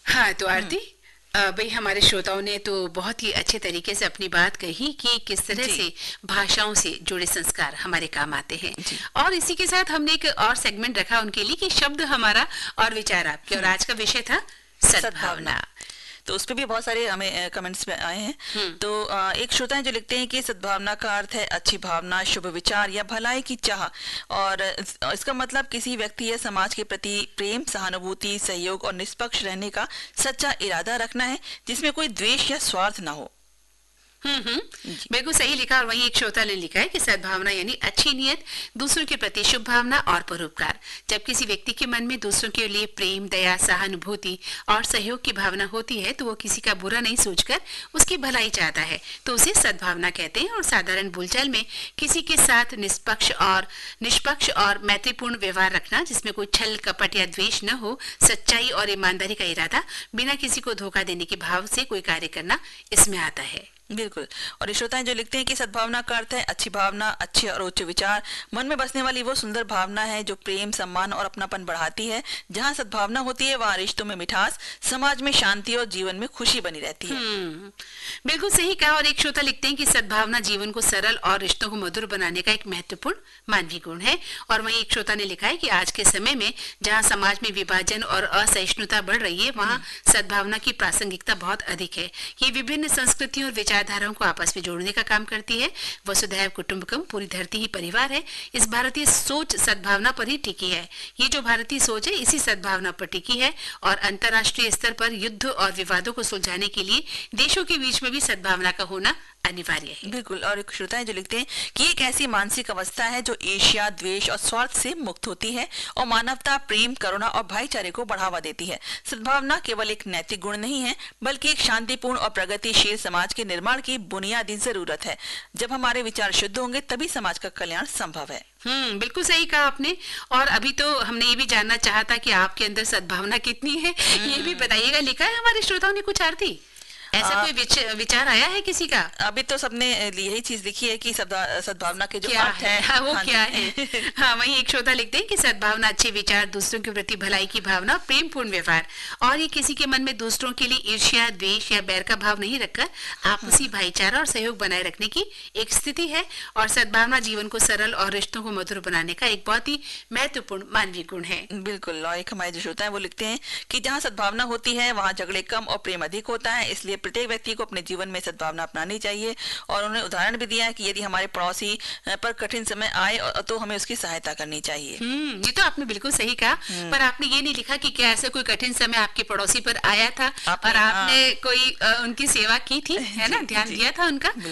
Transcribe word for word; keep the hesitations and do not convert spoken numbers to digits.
हाँ, तो आरती अ, भई हमारे श्रोताओं ने तो बहुत ही अच्छे तरीके से अपनी बात कही कि किस तरह जी। से भाषाओं से जुड़े संस्कार हमारे काम आते हैं। जी। और इसी के साथ हमने एक और सेगमेंट रखा उनके लिए कि शब्द हमारा और विचार आपके, और हुँ। आज का विषय था सद्भावना। सद्भावना। तो उसपे भी बहुत सारे हमें कमेंट्स में आए हैं। हुँ। तो अ, एक श्रोता है जो लिखते हैं कि सद्भावना का अर्थ है अच्छी भावना, शुभ विचार या भलाई की चाह। और इस- इसका मतलब किसी व्यक्ति या समाज के प्रति प्रेम, सहानुभूति, सहयोग और निष्पक्ष रहने का सच्चा इरादा रखना है, जिसमें कोई द्वेष या स्वार्थ ना हो। हम्म हम्म जी। बिल्कुल सही लिखा। और वहीं एक श्रोता ने लिखा है कि सद्भावना यानी अच्छी नियत, दूसरों के प्रति शुभ भावना और परोपकार। जब किसी व्यक्ति के मन में दूसरों के लिए प्रेम, दया, सहानुभूति और सहयोग की भावना होती है तो वो किसी का बुरा नहीं सोचकर उसकी भलाई चाहता है, तो उसे सद्भावना कहते हैं। और साधारण बोलचाल में किसी के साथ निष्पक्ष और निष्पक्ष और मैत्रीपूर्ण व्यवहार रखना, जिसमें कोई छल, कपट या द्वेष न हो, सच्चाई और ईमानदारी का इरादा, बिना किसी को धोखा देने के भाव से कोई कार्य करना, इसमें आता है। बिल्कुल। और ये श्रोता हैं जो लिखते हैं कि सद्भावना का अर्थ है अच्छी भावना, अच्छे और उच्च विचार। मन में बसने वाली वो सुंदर भावना है जो प्रेम, सम्मान और अपनापन बढ़ाती है। जहाँ सद्भावना होती है वहाँ रिश्तों में मिठास, समाज में शांति और जीवन में खुशी बनी रहती है। हम्म बिल्कुल सही कहा। और एक श्रोता लिखते हैं कि सद्भावना जीवन को सरल और रिश्तों को मधुर बनाने का एक महत्वपूर्ण मानवीय गुण है। और वहीं एक श्रोता ने लिखा है कि आज के समय में जहाँ समाज में विभाजन और असहिष्णुता बढ़ रही है, वहाँ सद्भावना की प्रासंगिकता बहुत अधिक है। ये विभिन्न संस्कृतियों और विचारधाराओं को आपस में जोड़ने का काम करती है। वसुधैव कुटुंबकम, पूरी धरती ही परिवार है। इस भारतीय सोच सद्भावना पर ही टिकी है। ये जो भारतीय सोच है इसी सद्भावना पर टिकी है। और अंतर्राष्ट्रीय स्तर पर युद्ध और विवादों को सुलझाने के लिए देशों के बीच में भी सद्भावना का होना अनिवार्य है। बिल्कुल। और एक श्रोता है जो लिखते हैं कि एक ऐसी मानसिक अवस्था है जो ईर्ष्या, द्वेष और स्वार्थ से मुक्त होती है और मानवता, प्रेम, करुणा और भाईचारे को बढ़ावा देती है। सद्भावना केवल एक नैतिक गुण नहीं है, बल्कि एक शांतिपूर्ण और प्रगतिशील समाज के निर्माण की बुनियादी जरूरत है। जब हमारे विचार शुद्ध होंगे तभी समाज का कल्याण संभव है। हम्म बिल्कुल सही कहा आपने। और अभी तो हमने ये भी जानना चाहा था कि आपके अंदर सद्भावना कितनी है, ये भी बताइएगा। लिखा है हमारे श्रोताओं ने कुछ आरती, ऐसा आ, कोई विच, विचार आया है किसी का? अभी तो सबने यही चीज लिखी है कि सद्भा- सद्भावना के जो क्या अर्थ है, है, हाँ, वो हाँ क्या जी। है? हाँ, वहीं एक श्रोता लिखते हैं कि सद्भावना अच्छे विचार, दूसरों के प्रति भलाई की भावना, प्रेमपूर्ण व्यवहार। और ये किसी के मन में दूसरों के लिए ईर्ष्या, द्वेष या बैर का भाव नहीं रखकर आपसी भाईचारा और सहयोग बनाए रखने की एक स्थिति है। और सद्भावना जीवन को सरल और रिश्तों को मधुर बनाने का एक बहुत ही महत्वपूर्ण मानवीय गुण है। बिल्कुल। और एक हमारे जो श्रोता है वो लिखते हैं कि जहाँ सद्भावना होती है वहाँ झगड़े कम और प्रेम अधिक होता है। इसलिए प्रत्येक व्यक्ति को अपने जीवन में सद्भावना अपनानी चाहिए। और उन्होंने उदाहरण भी दिया है कि यदि हमारे पड़ोसी पर कठिन समय आए तो हमें उसकी सहायता करनी चाहिए। हम्म ये तो आपने बिल्कुल सही कहा। पर आपने ये नहीं लिखा कि क्या ऐसा कोई कठिन समय आपके पड़ोसी पर आया था आपने, और आपने हाँ। कोई अ, उनकी सेवा की थी, है ना, जी, ध्यान जी। दिया था उनका।